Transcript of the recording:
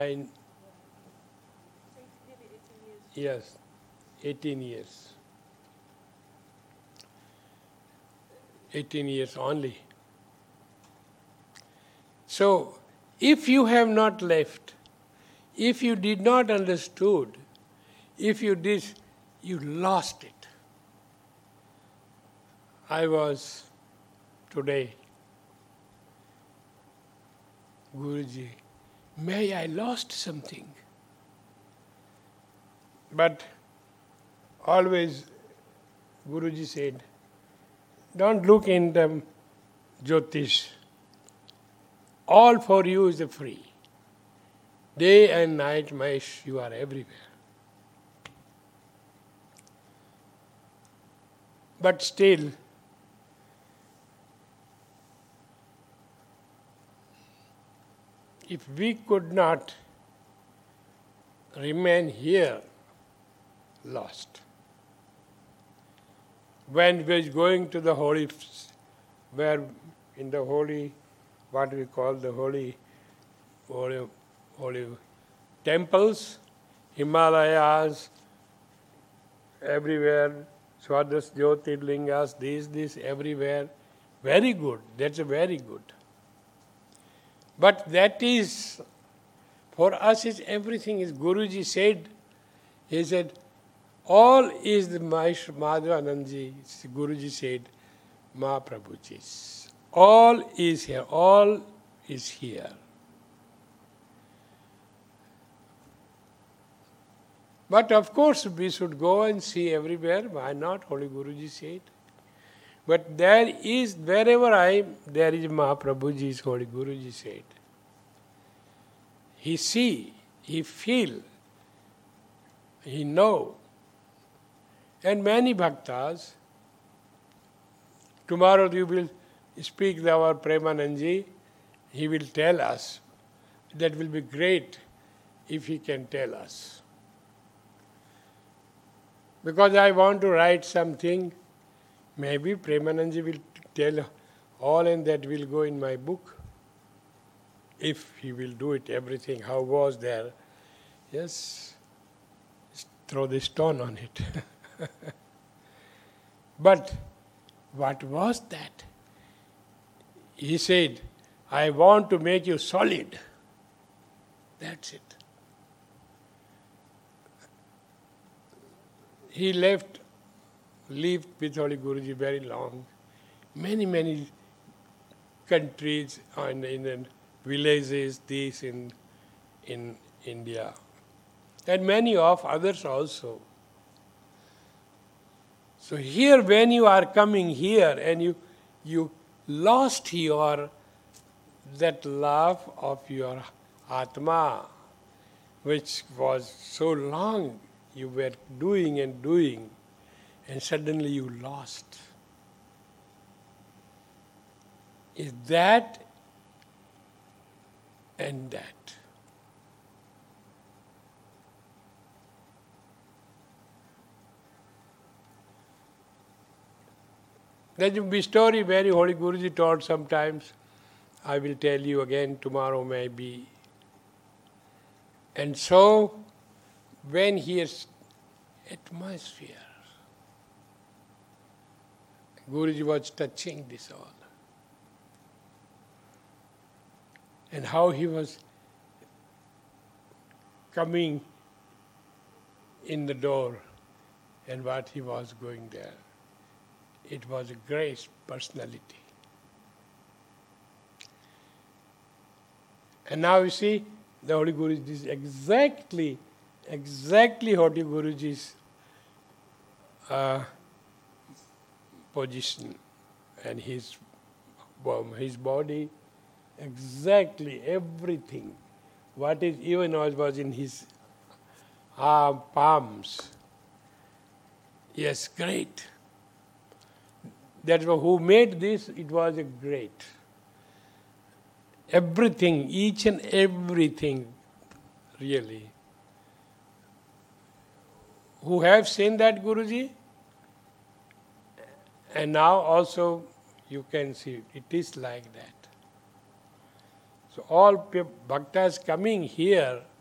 I, yes, 18 years. 18 years only. So, if you have not left, if you did not understood, if you did, you lost it. I was today, Guruji, may I lost something. But always Guruji said, don't look in the Jyotish. All for you is free. Day and night, Mahesh, you are everywhere. But still, if we could not remain here, lost. When we was going to the holy, where in the holy, what we call the holy temples, Himalayas, everywhere, Swadas Jyotirlingas, this, everywhere. Very good. That's a very good. But that is, for us, is everything is Guruji said. He said, all is the Madhavanandji, Guruji said, Mahaprabhuji's. All is here. All is here. But of course, we should go and see everywhere. Why not? Holy Guruji said. But there is, wherever I am, there is Mahaprabhuji's, Holy Guruji said. He see, he feel, he know. And many bhaktas, tomorrow you will speak our Premanandji, he will tell us. That will be great if he can tell us. Because I want to write something, maybe Premanandji will tell all and that will go in my book. If he will do it, everything, how was there, yes, throw the stone on it. But what was that? He said, I want to make you solid. That's it. He lived with Holy Guruji very long. Many countries and in villages, this in India. And many of others also. So here when you are coming here and you lost your that love of your Atma, which was so long you were doing and suddenly you lost. Is that and that. There will be a story very Holy Guruji told sometimes. I will tell you again tomorrow maybe. And so, when he is atmosphere, Guruji was touching this all. And how he was coming in the door and what he was going there. It was a great personality. And now you see, the Holy Guruji is exactly Holy Guruji's position and his body, exactly everything. What is even was in his palms. Yes, great. That was who made this, it was a great. Everything, each and everything, really. Who have seen that Guruji? And now also you can see it is like that. So all bhaktas coming here